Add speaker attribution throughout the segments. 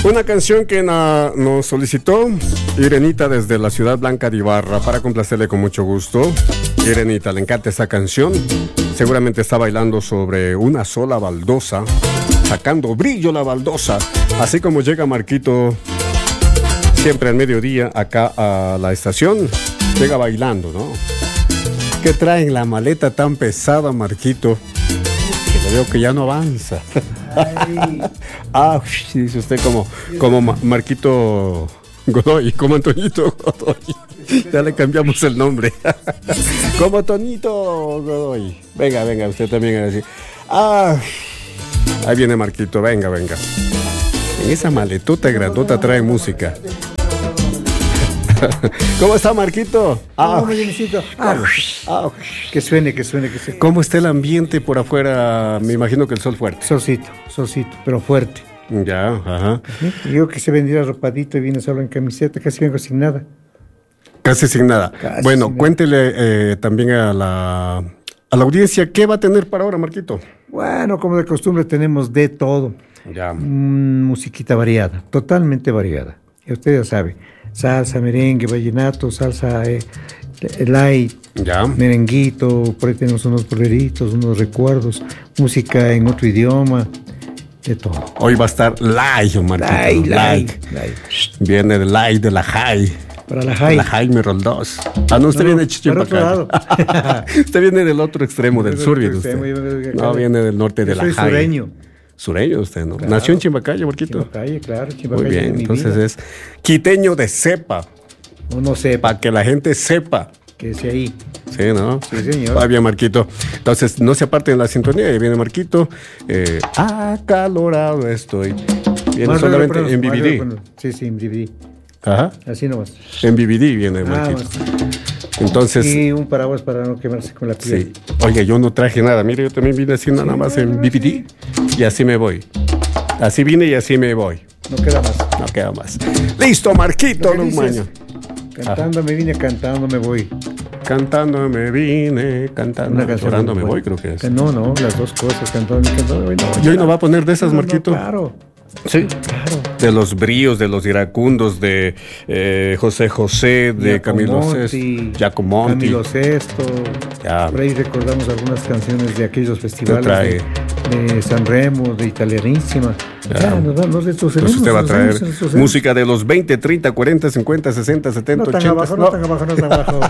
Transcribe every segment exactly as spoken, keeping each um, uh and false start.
Speaker 1: Una canción que na, nos solicitó Irenita desde la ciudad blanca de Ibarra, para complacerle con mucho gusto. Irenita, le encanta esa canción. Seguramente está bailando sobre una sola baldosa, sacando brillo la baldosa, así como llega Marquito siempre al mediodía acá a la estación. Llega bailando, ¿no? ¿Qué traen la maleta tan pesada, Marquito? Que le veo que ya no avanza. Ah, dice usted como, como Marquito Godoy, como Antonito Godoy. Ya le cambiamos el nombre. Como Tonito Godoy. Venga, venga, usted también a decir. Ah, ahí viene Marquito, venga, venga. En esa maletota grandota trae música. ¿Cómo está, Marquito?
Speaker 2: Ah, ah, ah, que suene, que suene, que suene.
Speaker 1: ¿Cómo está el ambiente por afuera? Me imagino que el sol fuerte.
Speaker 2: Solcito, solcito, pero fuerte.
Speaker 1: Ya, ajá.
Speaker 2: Digo que se vendría arropadito y viene solo en camiseta, casi vengo sin nada.
Speaker 1: Casi sin nada. Casi bueno, sin cuéntele eh, también a la, a la audiencia, ¿qué va a tener para ahora, Marquito?
Speaker 2: Bueno, como de costumbre tenemos de todo.
Speaker 1: Ya.
Speaker 2: Mm, musiquita variada, totalmente variada. Y usted ya sabe. Salsa, merengue, vallenato, salsa eh, light,
Speaker 1: ya.
Speaker 2: Merenguito, por ahí tenemos unos boleritos, unos recuerdos, música en otro idioma, de todo.
Speaker 1: Hoy va a estar light, Marquito.
Speaker 2: Light, light, light.
Speaker 1: Viene del light de la high.
Speaker 2: Para la high.
Speaker 1: La Jaime Roldós. Ah, no, usted no, viene de Chichimpacán. Usted viene del otro extremo, del sur, viene usted. No, viene del norte de la high.
Speaker 2: Soy sureño.
Speaker 1: Sureño usted, ¿no? Claro. Nació en Chimbacaya, Marquito.
Speaker 2: Chimbacaya, claro. Chimbacaya.
Speaker 1: Muy bien, entonces vida. Es quiteño de cepa.
Speaker 2: Uno sepa.
Speaker 1: Para que la gente sepa.
Speaker 2: Que sea ahí.
Speaker 1: Sí, ¿no?
Speaker 2: Sí, señor.
Speaker 1: Va bien, Marquito. Entonces, no se aparten de la sintonía. Ya viene Marquito. Eh, acalorado estoy. Viene más solamente bueno, en B B D. Bueno.
Speaker 2: Sí, sí, en B B D.
Speaker 1: Ajá.
Speaker 2: Así nomás.
Speaker 1: En B B D viene Marquito. Ah, entonces,
Speaker 2: y un paraguas para no quemarse con la piel.
Speaker 1: Sí. Oye, yo no traje nada. Mire, yo también vine así nada más en B B D y así me voy. Así vine y así me voy.
Speaker 2: No queda más.
Speaker 1: No queda más. Listo, Marquito Lumaño.
Speaker 2: Cantando me vine, cantando me voy.
Speaker 1: Cantando me vine, cantando, llorando me voy, creo que es.
Speaker 2: No, no, las dos cosas, cantando, cantando me voy. No,
Speaker 1: ¿y hoy no va a poner de esas, no, Marquito?
Speaker 2: No, claro.
Speaker 1: Sí, claro. De los bríos, de los iracundos, de eh, José José, de Camilo Sesto, Giacomonti,
Speaker 2: Camilo Sesto. Ya. Por ahí recordamos algunas canciones de aquellos festivales de, de San Remo, de Italianísima. Ya, ya nos, nos
Speaker 1: Entonces usted va a traer música de los veinte, treinta, cuarenta, cincuenta, sesenta, setenta,
Speaker 2: no
Speaker 1: ochenta.
Speaker 2: Abajo, no, no tan abajo, no tan abajo.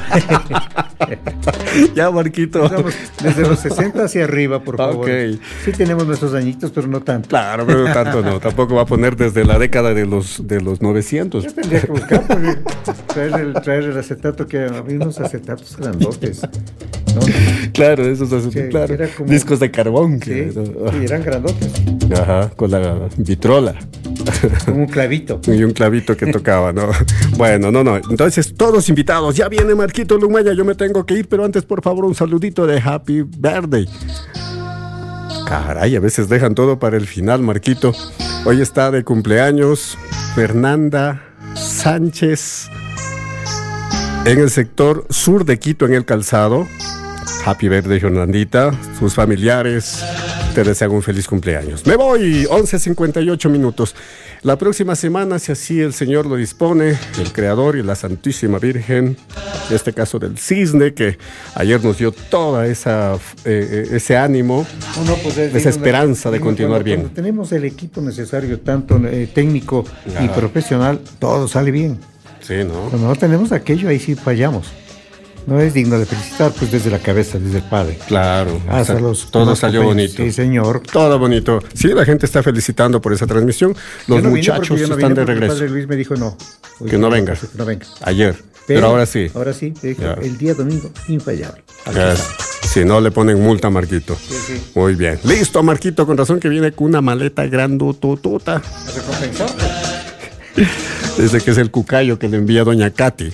Speaker 1: Ya, Marquito.
Speaker 2: Estamos desde los sesenta hacia arriba, por favor.
Speaker 1: Okay.
Speaker 2: Sí tenemos nuestros añitos, pero no tanto.
Speaker 1: Claro, pero no tanto no. Tampoco va a poner desde la década de los de los novecientos.
Speaker 2: Yo tendría que buscar, porque traer el, traer el acetato, que había unos acetatos grandotes. ¿No?
Speaker 1: Claro, esos acetatos, sí, claro. Como, discos de carbón.
Speaker 2: Sí, que, ¿no? Sí, eran grandotes.
Speaker 1: Ajá, con la vitrola.
Speaker 2: Como un clavito.
Speaker 1: Y un clavito que tocaba, ¿no? Bueno, no, no. Entonces, todos invitados. Ya viene Marquito Lumaya, yo me tengo que ir, pero antes, por favor, un saludito de Happy Birthday. Caray, a veces dejan todo para el final, Marquito. Hoy está de cumpleaños Fernanda Sánchez en el sector sur de Quito, en El Calzado. Happy Birthday, Fernandita. Sus familiares te desean un feliz cumpleaños. Me voy, once cincuenta y ocho minutos. La próxima semana, si así el Señor lo dispone, el Creador y la Santísima Virgen, en este caso del Cisne, que ayer nos dio toda esa eh, ese ánimo, no, no, pues es, esa esperanza de continuar
Speaker 2: cuando,
Speaker 1: bien.
Speaker 2: Cuando tenemos el equipo necesario, tanto eh, técnico Ajá. y profesional, todo sale bien.
Speaker 1: Sí, ¿no?
Speaker 2: Cuando no tenemos aquello, ahí sí fallamos. No es digno de felicitar, pues desde la cabeza, desde el padre.
Speaker 1: Claro.
Speaker 2: Hasta o sea, los,
Speaker 1: todo salió bonito.
Speaker 2: Sí, señor.
Speaker 1: Todo bonito. Sí, la gente está felicitando por esa transmisión. Los no muchachos no están de regreso.
Speaker 2: El padre Luis me dijo no.
Speaker 1: Que no vengas.
Speaker 2: Que no venga.
Speaker 1: Ayer. Pero, Pero ahora sí.
Speaker 2: Ahora sí. Dijo, el día domingo, infallable.
Speaker 1: Si no le ponen multa a Marquito.
Speaker 2: Sí, sí.
Speaker 1: Muy bien. Listo, Marquito, con razón que viene con una maleta grandototota.
Speaker 2: ¿A recompensar?
Speaker 1: Desde que es el cucayo que le envía doña Katy.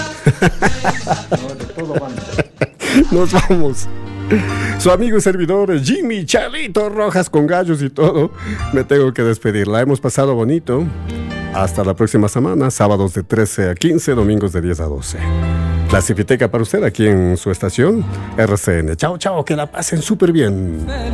Speaker 1: Nos vamos. Su amigo y servidor Jimmy Charlito Rojas, con gallos y todo. Me tengo que despedir. La hemos pasado bonito. Hasta la próxima semana. Sábados de trece a quince, domingos de diez a doce. Clasifica para usted aquí en su estación R C N. Chao, chao, que la pasen súper bien.